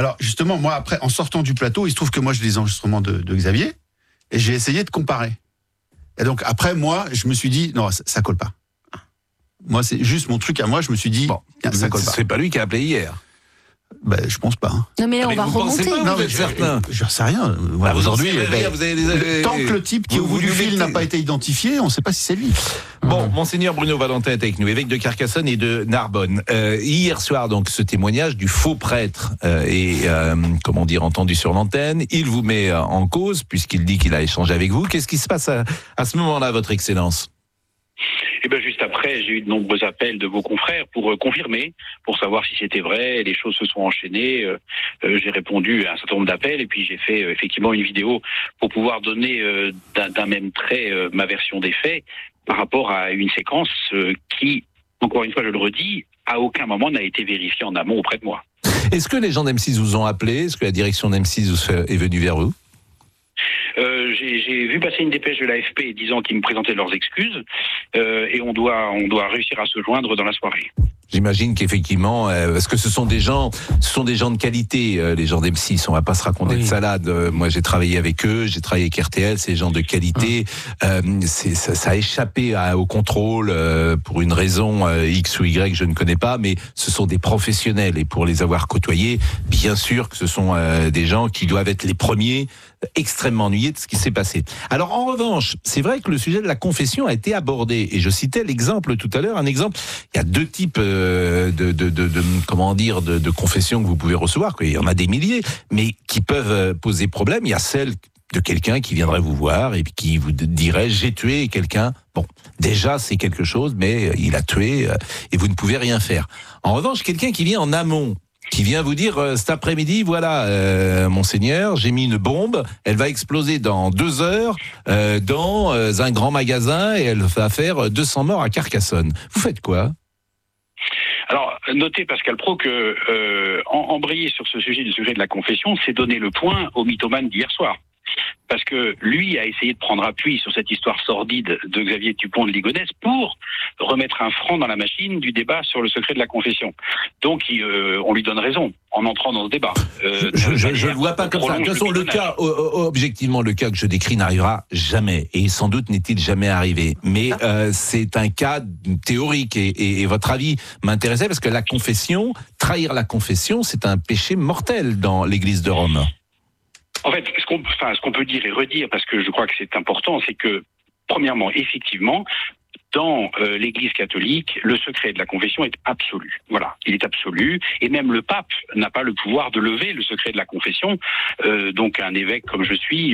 Alors justement, moi après, en sortant du plateau, il se trouve que moi j'ai les enregistrements de Xavier et j'ai essayé de comparer. Et donc après, moi, je me suis dit non, ça colle pas. Moi, c'est juste mon truc à moi. Je me suis dit ça colle pas. C'est pas lui qui a appelé hier. Ben, je pense pas. Hein. Non mais là, on va remonter. Non, mais certain. J'en sais rien. Voilà, aujourd'hui, tant que le type qui est au bout du fil n'a pas été identifié, on ne sait pas si c'est lui. Bon, Monseigneur Bruno Valentin est avec nous, évêque de Carcassonne et de Narbonne. Hier soir, donc, ce témoignage du faux prêtre est, entendu sur l'antenne. Il vous met en cause, puisqu'il dit qu'il a échangé avec vous. Qu'est-ce qui se passe à ce moment-là, Votre Excellence ? Et bien juste après, j'ai eu de nombreux appels de vos confrères pour confirmer, pour savoir si c'était vrai. Les choses se sont enchaînées. J'ai répondu à un certain nombre d'appels et puis j'ai fait effectivement une vidéo pour pouvoir donner d'un même trait ma version des faits par rapport à une séquence qui, encore une fois je le redis, à aucun moment n'a été vérifiée en amont auprès de moi. Est-ce que les gens d'M6 vous ont appelé ? Est-ce que la direction d'M6 est venue vers vous ? J'ai vu passer une dépêche de l'AFP disant qu'ils me présentaient leurs excuses et on doit réussir à se joindre dans la soirée. J'imagine qu'effectivement, parce que ce sont des gens de qualité, les gens d'M6. On va pas se raconter de salade. Moi, j'ai travaillé avec eux, j'ai travaillé avec RTL, c'est des gens de qualité. Ça a échappé au contrôle pour une raison X ou Y, je ne connais pas, mais ce sont des professionnels et pour les avoir côtoyés, bien sûr que ce sont des gens qui doivent être les premiers extrêmement ennuyés de ce qui s'est passé. Alors en revanche, c'est vrai que le sujet de la confession a été abordé et je citais l'exemple tout à l'heure, il y a deux types de confessions que vous pouvez recevoir, il y en a des milliers, mais qui peuvent poser problème. Il y a celle de quelqu'un qui viendrait vous voir et qui vous dirait j'ai tué quelqu'un. Bon, déjà c'est quelque chose, mais il a tué et vous ne pouvez rien faire. En revanche, quelqu'un qui vient en amont, qui vient vous dire cet après-midi, voilà, Monseigneur, j'ai mis une bombe, elle va exploser dans 2 heures dans un grand magasin et elle va faire 200 morts à Carcassonne. Vous faites quoi ? Alors, notez, Pascal Praud, que embrayer sur ce sujet du sujet de la confession, c'est donner le point au mythomane d'hier soir. Parce que lui a essayé de prendre appui sur cette histoire sordide de Xavier Dupont de Ligonnès pour remettre un franc dans la machine du débat sur le secret de la confession. Donc, on lui donne raison en entrant dans ce débat. Je ne vois pas comme ça. De toute façon, objectivement, le cas que je décris n'arrivera jamais. Et sans doute n'est-il jamais arrivé. Mais c'est un cas théorique. Et votre avis m'intéressait parce que la confession, trahir la confession, c'est un péché mortel dans l'Église de Rome. En fait, ce qu'on peut dire et redire, parce que je crois que c'est important, c'est que, premièrement, effectivement, dans l'Église catholique, le secret de la confession est absolu. Voilà, il est absolu, et même le pape n'a pas le pouvoir de lever le secret de la confession. Donc un évêque comme je suis,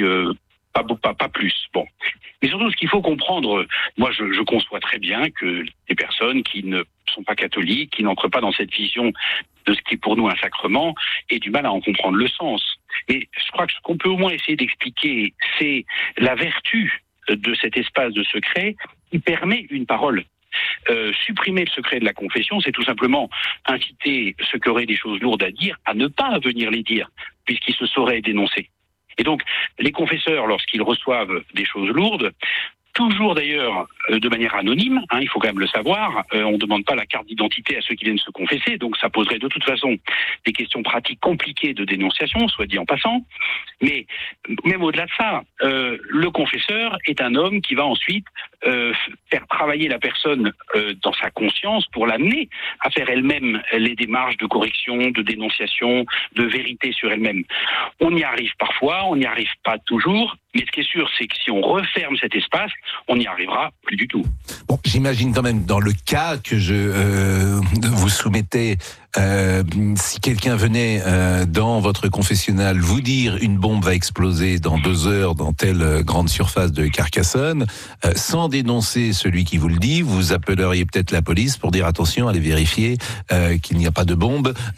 pas plus. Bon. Mais surtout, ce qu'il faut comprendre, moi je conçois très bien que des personnes qui ne sont pas catholiques, qui n'entrent pas dans cette vision de ce qui est pour nous un sacrement, aient du mal à en comprendre le sens. Mais je crois que ce qu'on peut au moins essayer d'expliquer, c'est la vertu de cet espace de secret qui permet une parole. Supprimer le secret de la confession, c'est tout simplement inciter ceux qui auraient des choses lourdes à dire à ne pas venir les dire, puisqu'ils se sauraient dénoncer. Et donc, les confesseurs, lorsqu'ils reçoivent des choses lourdes, toujours d'ailleurs de manière anonyme, il faut quand même le savoir, on ne demande pas la carte d'identité à ceux qui viennent se confesser, donc ça poserait de toute façon des questions pratiques compliquées de dénonciation, soit dit en passant, mais même au-delà de ça, le confesseur est un homme qui va ensuite faire travailler la personne dans sa conscience pour l'amener à faire elle-même les démarches de correction, de dénonciation, de vérité sur elle-même. On y arrive parfois, on n'y arrive pas toujours, mais ce qui est sûr, c'est que si on referme cet espace, on n'y arrivera plus du tout. Bon, j'imagine quand même, dans le cas que je vous soumettais, si quelqu'un venait dans votre confessionnal vous dire une bombe va exploser dans 2 heures dans telle grande surface de Carcassonne, sans dénoncer celui qui vous le dit, vous appelleriez peut-être la police pour dire attention, allez vérifier qu'il n'y a pas de bombe.